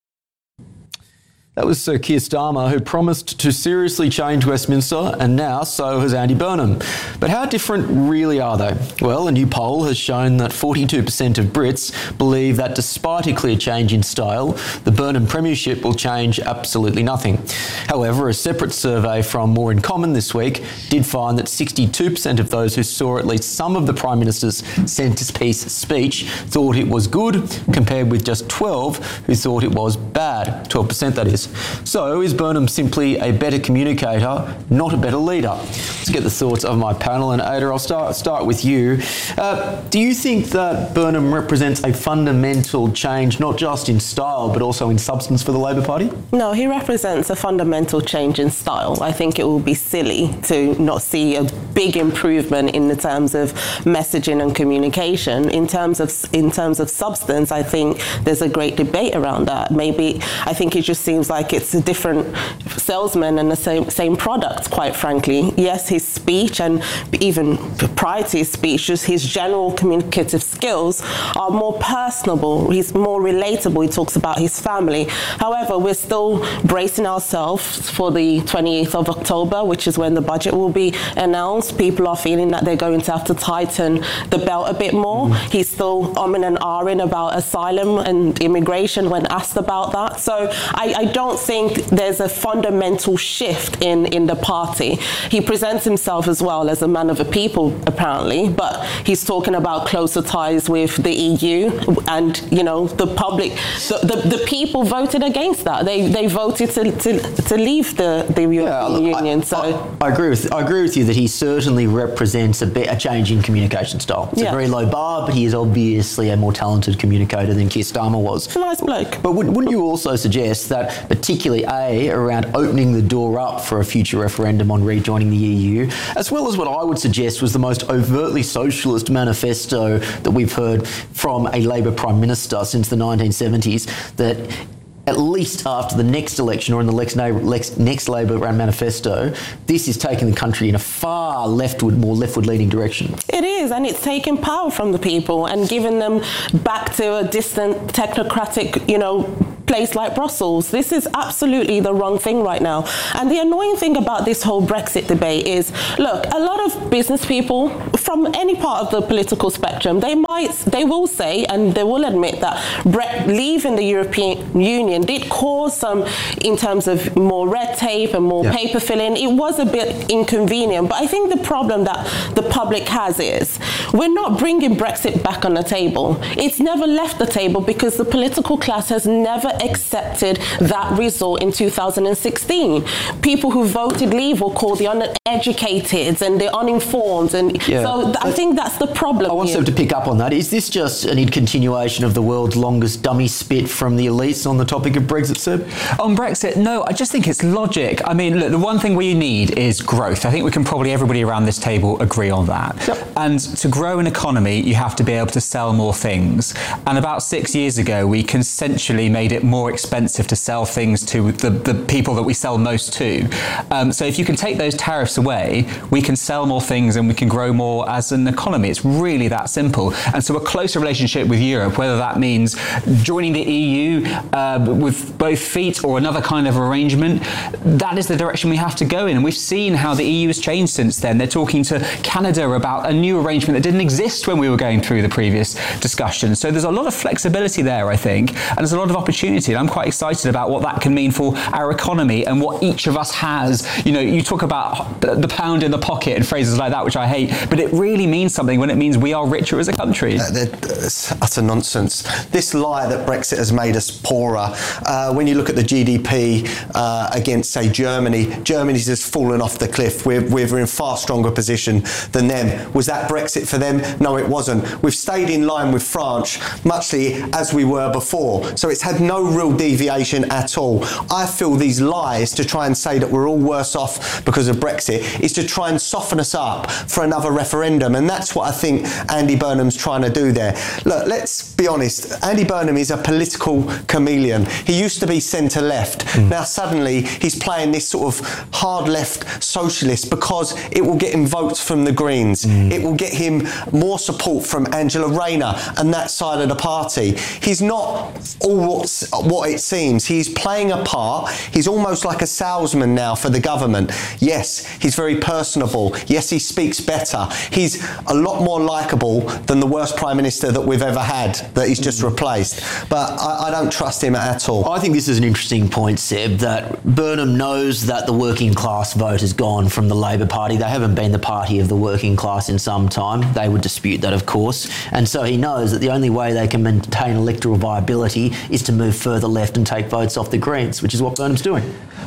That was Sir Keir Starmer, who promised to seriously change Westminster, and now so has Andy Burnham. But how different really are they? Well, a new poll has shown that forty-two percent of Brits believe that despite a clear change in style, the Burnham premiership will change absolutely nothing. However, a separate survey from More in Common this week did find that sixty-two percent of those who saw at least some of the Prime Minister's centrepiece speech thought it was good, compared with just twelve who thought it was bad. twelve percent that is. So is Burnham simply a better communicator, not a better leader? Let's get the thoughts of my panel. And Ada, I'll start start with you. Uh, do you think that Burnham represents a fundamental change, not just in style, but also in substance for the Labor Party? No, he represents a fundamental change in style. I think it will be silly to not see a big improvement in the terms of messaging and communication. In terms of in terms of substance, I think there's a great debate around that. Maybe I think it just seems like it's a different salesman and the same same product, quite frankly. Yes, his speech and even prior to his speech, just his general communicative skills are more personable. He's more relatable. He talks about his family. However, we're still bracing ourselves for the twenty-eighth of October, which is when the budget will be announced. People are feeling that they're going to have to tighten the belt a bit more. Mm. He's still umming and ahhing about asylum and immigration when asked about that. So I, I don't think there's a fundamental shift in, in the party. He presents himself as well as a man of the people, apparently, but he's talking about closer ties with the E U, and, you know, the public, the, the, the people voted against that. They they voted to, to, to leave the, the European yeah, Union. I, so I, I agree with I agree with you that he certainly represents a bit a change in communication style. It's yeah. a very low bar, but he is obviously a more talented communicator than Keir Starmer was. It's a nice bloke. But wouldn't, wouldn't you also suggest that, particularly A, around opening the door up for a future referendum on rejoining the E U, as well as what I would suggest was the most overtly socialist manifesto that we've heard from a Labor Prime Minister since the nineteen seventies, that at least after the next election or in the next, next Labor manifesto, this is taking the country in a far leftward, more leftward-leaning direction. It is, and it's taking power from the people and giving them back to a distant, technocratic, you know, place like Brussels. This is absolutely the wrong thing right now. And the annoying thing about this whole Brexit debate is, look, a lot of business people from any part of the political spectrum, they might, they will say, and they will admit that Bre- leaving the European Union did cause some, in terms of more red tape and more yeah. paper filling. It was a bit inconvenient. But I think the problem that the public has is we're not bringing Brexit back on the table. It's never left the table because the political class has never accepted that result in two thousand sixteen. People who voted Leave were called the uneducated and the uninformed, and Yeah. so th- I think that's the problem. I want here. Seb to pick up on that. Is this just an continuation of the world's longest dummy spit from the elites on the topic of Brexit, Seb? On Brexit, no, I just think it's logic. I mean, look, the one thing we need is growth. I think we can probably, everybody around this table, agree on that. Yep. And to grow an economy, you have to be able to sell more things. And about six years ago, we consensually made it more expensive to sell things to the, the people that we sell most to. Um, so if you can take those tariffs away, we can sell more things and we can grow more as an economy. It's really that simple. And so a closer relationship with Europe, whether that means joining the E U uh, with both feet or another kind of arrangement, that is the direction we have to go in. And we've seen how the E U has changed since then. They're talking to Canada about a new arrangement that didn't exist when we were going through the previous discussion. So there's a lot of flexibility there, I think, and there's a lot of opportunity. And I'm quite excited about what that can mean for our economy and what each of us has. You know, you talk about the pound in the pocket and phrases like that, which I hate, but it really means something when it means we are richer as a country. Uh, that's utter nonsense. This lie that Brexit has made us poorer, uh, when you look at the G D P uh, against, say, Germany, Germany's just fallen off the cliff. We're, we're in far stronger position than them. Was that Brexit for them? No, it wasn't. We've stayed in line with France, muchly as we were before. So it's had no real deviation at all. I feel these lies to try and say that we're all worse off because of Brexit is to try and soften us up for another referendum. And that's what I think Andy Burnham's trying to do there. Look, let's be honest. Andy Burnham is a political chameleon. He used to be centre-left. Mm. Now suddenly he's playing this sort of hard-left socialist because it will get him votes from the Greens. Mm. It will get him more support from Angela Rayner and that side of the party. He's not all what's, what it seems. He's playing a part. He's almost like a salesman now for the government. Yes, he's very personable. Yes, he speaks better. He's a lot more likeable than the worst Prime Minister that we've ever had, that he's just replaced. But I, I don't trust him at all. I think this is an interesting point, Seb, that Burnham knows that the working class vote has gone from the Labor Party. They haven't been the party of the working class in some time. They would dispute that, of course. And so he knows that the only way they can maintain electoral viability is to move further left and take votes off the Greens, which is what Burnham's doing.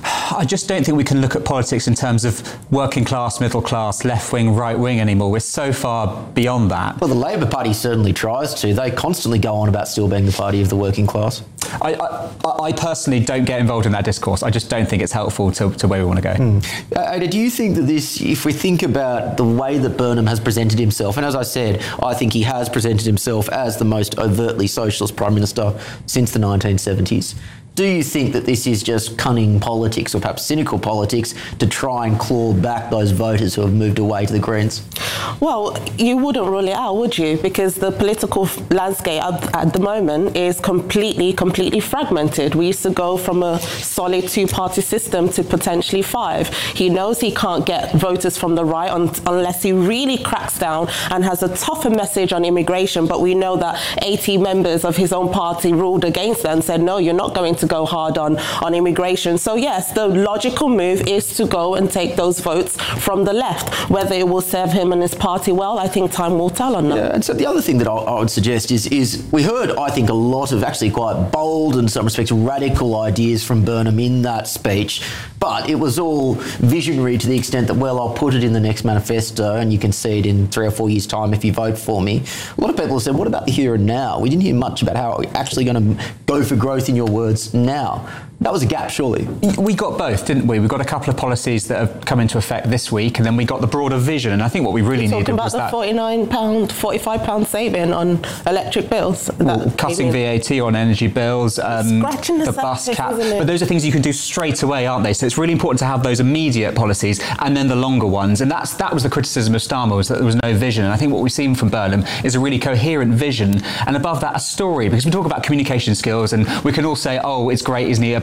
I just don't think we can look at politics in terms of working class, middle class, left wing, right wing anymore. We're so far beyond that. Well, the Labor Party certainly tries to. They constantly go on about still being the party of the working class. I, I, I personally don't get involved in that discourse. I just don't think it's helpful to, to where we want to go. Hmm. Uh, Ada, do you think that this, if we think about the way that Burnham has presented himself, and as I said, I think he has presented himself as the most overtly socialist Prime Minister since the nineteen seventies, do you think that this is just cunning politics or perhaps cynical politics to try and claw back those voters who have moved away to the Greens? Well, you wouldn't rule it out, would you? Because the political landscape at, at the moment is completely, completely fragmented. We used to go from a solid two-party system to potentially five. He knows he can't get voters from the right un- unless he really cracks down and has a tougher message on immigration. But we know that eighty members of his own party ruled against that and said, no, you're not going to go hard on, on immigration. So yes, the logical move is to go and take those votes from the left. Whether it will serve him and his party well, I think time will tell on that. Yeah, and so the other thing that I, I would suggest is, is we heard, I think, a lot of actually quite bold and in some respects radical ideas from Burnham in that speech, but it was all visionary to the extent that, well, I'll put it in the next manifesto and you can see it in three or four years' time if you vote for me. A lot of people have said, what about the here and now? We didn't hear much about how we're actually going to go for growth, in your words, now. That was a gap, surely. We got both, didn't we? We got a couple of policies that have come into effect this week, and then we got the broader vision. And I think what we really You're needed talking was about that. the forty-nine pounds, forty-five pounds saving on electric bills. Well, cutting V A T on energy bills, um, Scratching the the bus surface, cap. isn't it? But those are things you can do straight away, aren't they? So it's really important to have those immediate policies and then the longer ones. And that's that was the criticism of Starmer, was that there was no vision. And I think what we've seen from Burnham is a really coherent vision, and above that, a story. Because we talk about communication skills, and we can all say, oh, it's great, isn't he, a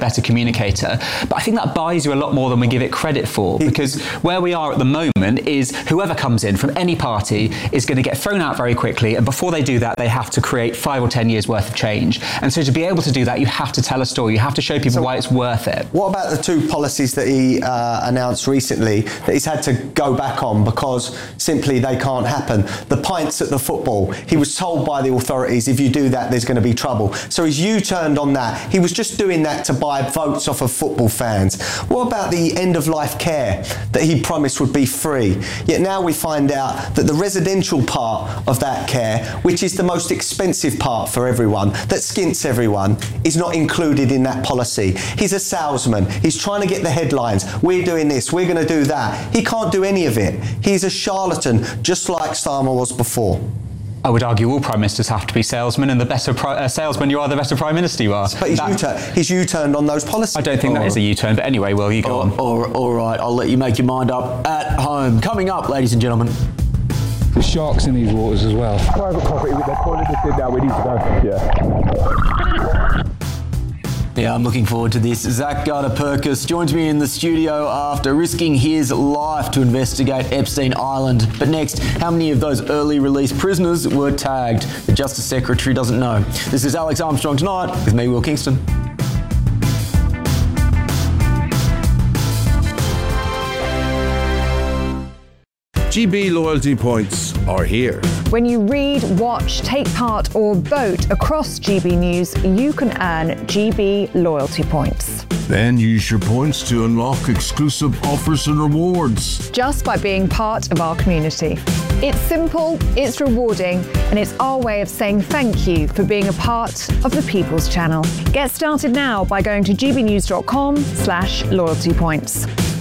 better communicator. But I think that buys you a lot more than we give it credit for, because where we are at the moment is whoever comes in from any party is going to get thrown out very quickly, and before they do that, they have to create five or ten years worth of change. And so to be able to do that, you have to tell a story. You have to show people so why it's worth it. What about the two policies that he uh, announced recently that he's had to go back on because simply they can't happen? The pints at the football. He was told by the authorities, if you do that, there's going to be trouble. So he's U-turned on that. He was just doing that to buy votes off of football fans. What about the end-of-life care that he promised would be free? Yet now we find out that the residential part of that care, which is the most expensive part for everyone, that skints everyone, is not included in that policy. He's a salesman. He's trying to get the headlines. We're doing this. We're going to do that. He can't do any of it. He's a charlatan, just like Starmer was before. I would argue all prime ministers have to be salesmen, and the better pri- uh, salesman you are, the better prime minister you are. But he's, that, U-turn, he's U-turned on those policies. I don't think or, that is a U-turn, but anyway, Will, you go or, on. Or, all right, I'll let you make your mind up at home. Coming up, ladies and gentlemen. There's sharks in these waters as well. Private property with their toilet in now, we need to go. Yeah. Yeah, I'm looking forward to this. Zach Garda-Perkis joins me in the studio after risking his life to investigate Epstein Island. But next, how many of those early release prisoners were tagged? The Justice Secretary doesn't know. This is Alex Armstrong Tonight with me, Will Kingston. G B loyalty points are here. When you read, watch, take part or vote across G B News, you can earn G B loyalty points. Then use your points to unlock exclusive offers and rewards. Just by being part of our community. It's simple, it's rewarding, and it's our way of saying thank you for being a part of the People's Channel. Get started now by going to gbnews.com slash loyalty points.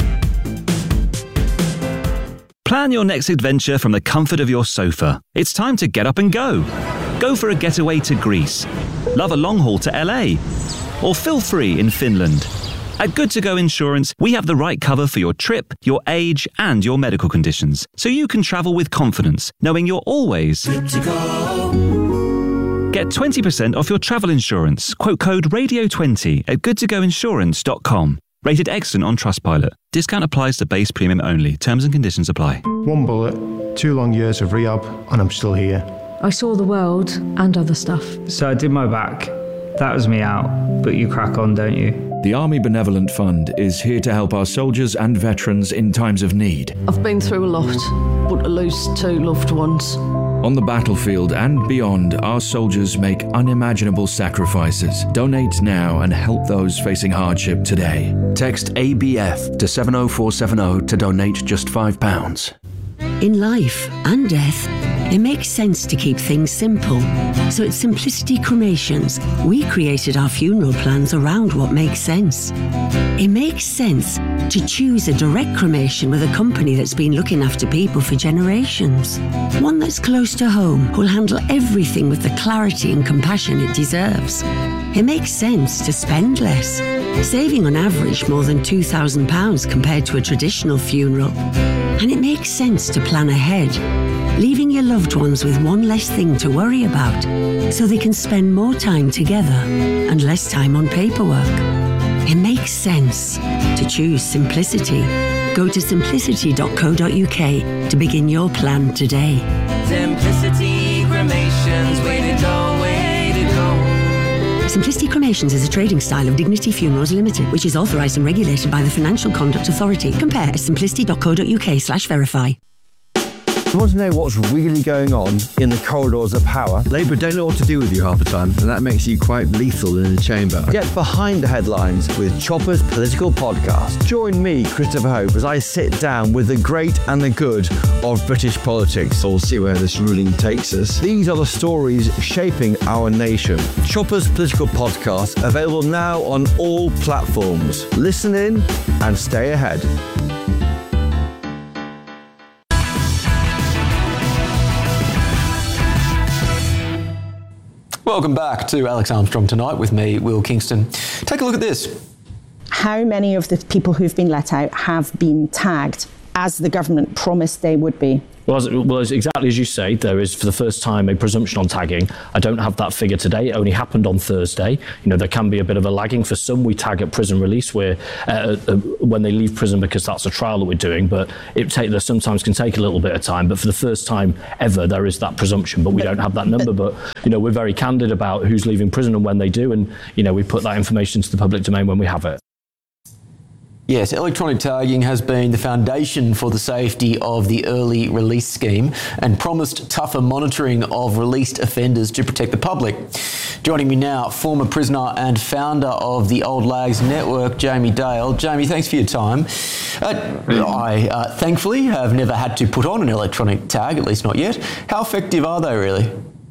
Plan your next adventure from the comfort of your sofa. It's time to get up and go. Go for a getaway to Greece. Love a long haul to L A. Or feel free in Finland. At Good To Go Insurance, we have the right cover for your trip, your age, and your medical conditions, so you can travel with confidence, knowing you're always good to go. Get twenty percent off your travel insurance. Quote code radio twenty at good to go insurance dot com. Rated excellent on Trustpilot. Discount applies to base premium only. Terms and conditions apply. One bullet, two long years of rehab, and I'm still here. I saw the world and other stuff. So I did my back. That was me out. But you crack on, don't you? The Army Benevolent Fund is here to help our soldiers and veterans in times of need. I've been through a lot, but to lose two loved ones. On the battlefield and beyond, our soldiers make unimaginable sacrifices. Donate now and help those facing hardship today. Text A B F to seven oh four seven oh to donate just five pounds. In life and death, it makes sense to keep things simple. So at Simplicity Cremations, we created our funeral plans around what makes sense. It makes sense to choose a direct cremation with a company that's been looking after people for generations. One that's close to home, who'll handle everything with the clarity and compassion it deserves. It makes sense to spend less, saving on average more than two thousand pounds compared to a traditional funeral. And it makes sense to plan ahead, leaving your loved ones with one less thing to worry about, so they can spend more time together and less time on paperwork. It makes sense to choose simplicity. Go to simplicity dot co dot uk to begin your plan today. Simplicity Cremations, way to go, way to go. Simplicity Cremations is a trading style of Dignity Funerals Limited, which is authorised and regulated by the Financial Conduct Authority. Compare at simplicity dot co dot uk slash verify. You want to know what's really going on in the corridors of power? Labour don't know what to do with you half the time, and that makes you quite lethal in the chamber. Get behind the headlines with Chopper's Political Podcast. Join me, Christopher Hope, as I sit down with the great and the good of British politics. We'll see where this ruling takes us. These are the stories shaping our nation. Chopper's Political Podcast, available now on all platforms. Listen in and stay ahead. Welcome back to Alex Armstrong Tonight with me, Will Kingston. Take a look at this. How many of the people who've been let out have been tagged? as the government promised they would be? Well, as, well, as exactly as you say, there is for the first time a presumption on tagging. I don't have that figure today. It only happened on Thursday. You know, there can be a bit of a lagging for some. We tag at prison release, where uh, uh, when they leave prison, because that's a trial that we're doing. But it take, there sometimes can take a little bit of time. But for the first time ever, there is that presumption. But we don't have that number. But you know, we're very candid about who's leaving prison and when they do, and you know, we put that information to the public domain when we have it. Yes, electronic tagging has been the foundation for the safety of the early release scheme and promised tougher monitoring of released offenders to protect the public. Joining me now, former prisoner and founder of the Old Lags Network, Jamie Dale. Jamie, thanks for your time. Uh, I uh, thankfully have never had to put on an electronic tag, at least not yet. How effective are they really?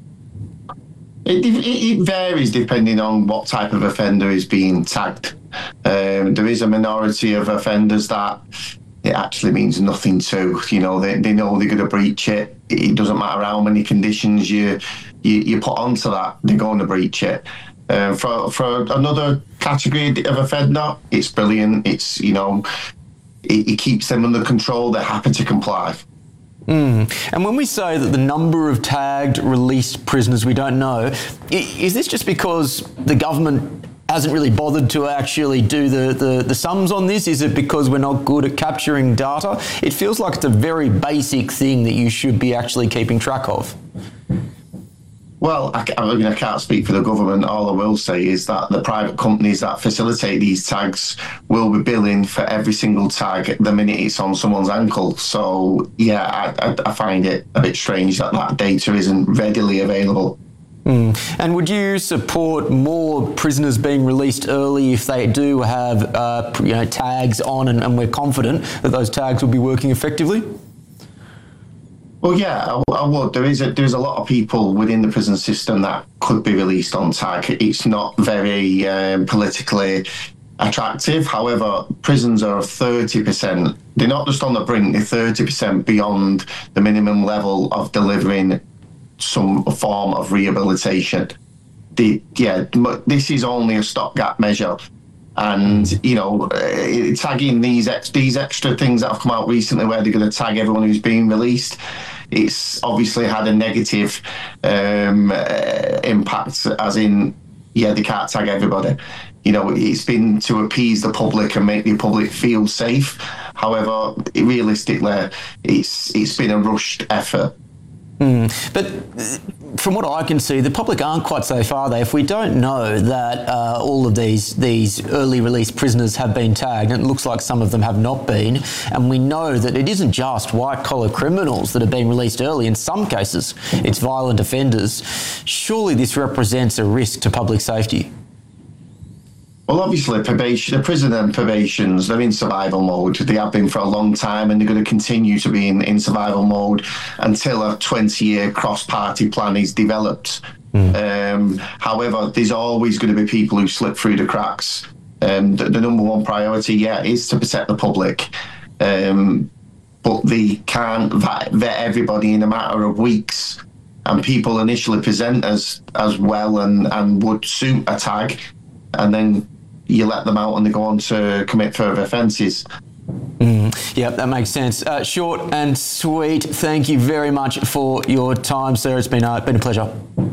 It, it, it varies depending on what type of offender is being tagged. Um, there is a minority of offenders that it actually means nothing to. You know, they, they know they're going to breach it. It doesn't matter how many conditions you you, you put onto that, they're going to breach it. Um, for for another category of offender, it's brilliant. It's, you know, it, it keeps them under control. They're happy to comply. Mm. And when we say that the number of tagged, released prisoners we don't know, is this just because the government hasn't really bothered to actually do the, the, the sums on this? Is it because we're not good at capturing data? It feels like it's a very basic thing that you should be actually keeping track of. Well, I, I mean, I can't speak for the government. All I will say is that the private companies that facilitate these tags will be billing for every single tag the minute it's on someone's ankle. So, yeah, I, I, I find it a bit strange that that data isn't readily available. Mm. And would you support more prisoners being released early if they do have uh, you know, tags on and, and we're confident that those tags will be working effectively? Well, yeah, I, I would. There is a, there's a lot of people within the prison system that could be released on tag. It's not very um, politically attractive. However, prisons are thirty percent. They're not just on the brink, they're thirty percent beyond the minimum level of delivering some form of rehabilitation. The, yeah, this is only a stopgap measure. And, you know, uh, tagging these ex- these extra things that have come out recently where they're going to tag everyone who's being released, it's obviously had a negative um, uh, impact, as in, yeah, they can't tag everybody. You know, it's been to appease the public and make the public feel safe. However, realistically, it's it's been a rushed effort. Mm. But from what I can see, the public aren't quite so far there. If we don't know that uh, all of these these early release prisoners have been tagged, and it looks like some of them have not been, and we know that it isn't just white-collar criminals that are being released early. In some cases, it's violent offenders. Surely this represents a risk to public safety. Well, obviously, probation, the prison and probations, they're in survival mode. They have been for a long time, and they're going to continue to be in, in survival mode until a twenty-year cross-party plan is developed. Mm. Um, however, there's always going to be people who slip through the cracks. Um, the, the number one priority, yeah, is to protect the public. Um, but they can't vet, vet everybody in a matter of weeks. And people initially present as, as well and, and would suit a tag, and then you let them out and they go on to commit further offences. Mm, yeah, that makes sense. Uh, short and sweet. Thank you very much for your time, sir. It's been, uh, been a pleasure.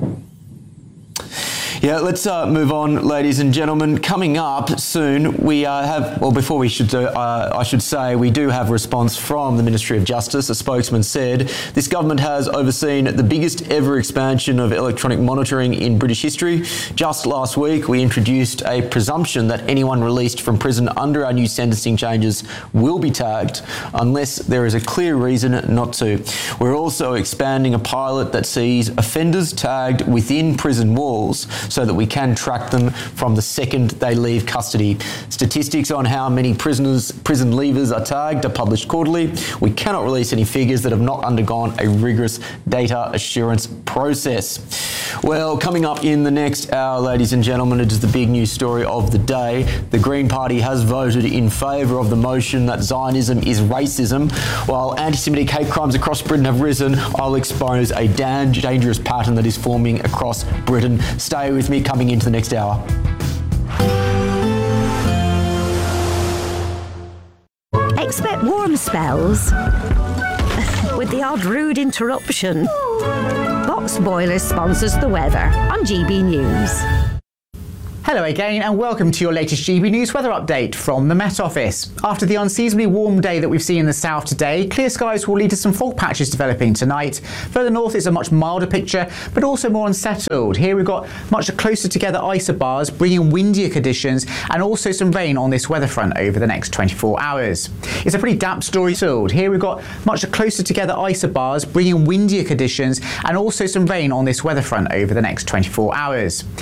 Yeah, let's uh, move on, ladies and gentlemen. Coming up soon, we uh, have, well, before we should, do, uh, I should say, we do have a response from the Ministry of Justice. A spokesman said, this government has overseen the biggest ever expansion of electronic monitoring in British history. Just last week, we introduced a presumption that anyone released from prison under our new sentencing changes will be tagged, unless there is a clear reason not to. We're also expanding a pilot that sees offenders tagged within prison walls, so that we can track them from the second they leave custody. Statistics on how many prisoners, prison leavers are tagged are published quarterly. We cannot release any figures that have not undergone a rigorous data assurance process. Well, coming up in the next hour, ladies and gentlemen, it is the big news story of the day. The Green Party has voted in favour of the motion that Zionism is racism. While anti-Semitic hate crimes across Britain have risen, I'll expose a damn dangerous pattern that is forming across Britain. Stay with me coming into the next hour. expect warm spells with the odd rude interruption. Box Boilers sponsors the weather on G B News. Hello again and welcome to your latest G B News weather update from the Met Office. After the unseasonably warm day that we've seen in the south today, clear skies will lead to some fog patches developing tonight. Further north it's a much milder picture, but also more unsettled. Here we've got much closer together isobars, bringing windier conditions and also some rain on this weather front over the next twenty-four hours. It's a pretty damp story. Here we've got much closer together isobars, bringing windier conditions and also some rain on this weather front over the next twenty-four hours.